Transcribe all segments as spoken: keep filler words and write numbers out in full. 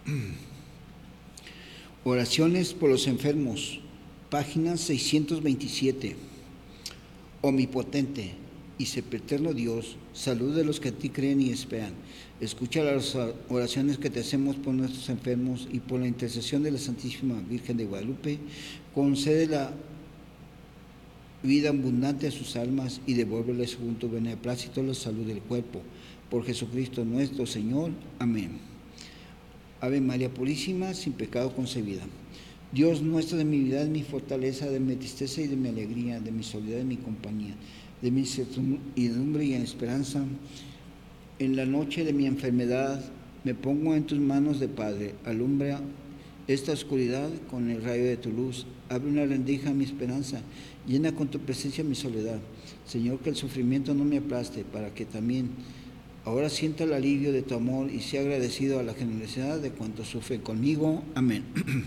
Oraciones por los enfermos, página seiscientos veintisiete. Omnipotente y sempiterno Dios, salud de los que a ti creen y esperan. Escucha las oraciones que te hacemos por nuestros enfermos y por la intercesión de la Santísima Virgen de Guadalupe. Concede la vida abundante a sus almas y devuélveles junto beneplácito la salud del cuerpo. Por Jesucristo nuestro Señor. Amén. Ave María Purísima, sin pecado concebida. Dios nuestro, de mi vida, de mi fortaleza, de mi tristeza y de mi alegría, de mi soledad y de mi compañía, de mi incertidumbre y en esperanza, en la noche de mi enfermedad, me pongo en tus manos de Padre. Alumbra esta oscuridad con el rayo de tu luz. Abre una rendija a mi esperanza. Llena con tu presencia mi soledad. Señor, que el sufrimiento no me aplaste, para que también ahora sienta el alivio de tu amor y sea agradecido a la generosidad de cuantos sufren conmigo. Amén.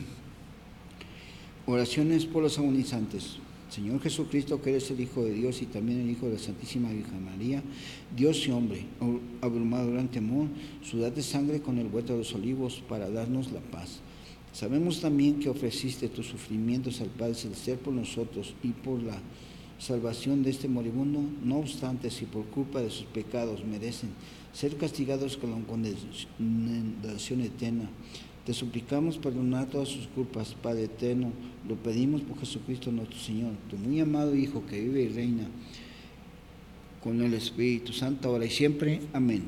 Oraciones por los agonizantes. Señor Jesucristo, que eres el Hijo de Dios y también el Hijo de la Santísima Virgen María, Dios y hombre, abrumado de gran temor, sudate sangre con el huerto de los olivos para darnos la paz. Sabemos también que ofreciste tus sufrimientos al Padre Celestial por nosotros y por la salvación de este moribundo. No obstante, si por culpa de sus pecados merecen ser castigados con la condenación eterna, te suplicamos perdonar todas sus culpas, Padre eterno. Lo pedimos por Jesucristo nuestro Señor, tu muy amado Hijo, que vive y reina con el Espíritu Santo, ahora y siempre. Amén.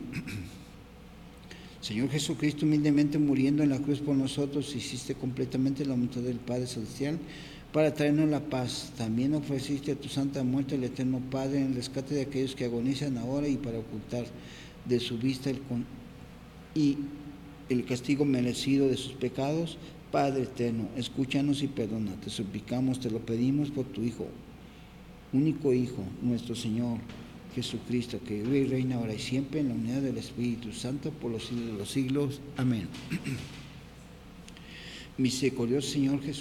Señor Jesucristo, humildemente muriendo en la cruz por nosotros, hiciste completamente la voluntad del Padre Celestial para traernos la paz. También ofreciste a tu santa muerte al eterno Padre en el rescate de aquellos que agonizan ahora y para ocultar de su vista el con y el castigo merecido de sus pecados. Padre eterno, escúchanos y perdona. Te suplicamos, te lo pedimos por tu Hijo, único Hijo, nuestro Señor Jesucristo, que vive y reina ahora y siempre en la unidad del Espíritu Santo por los siglos de los siglos. Amén. Misericordioso Señor Jesucristo,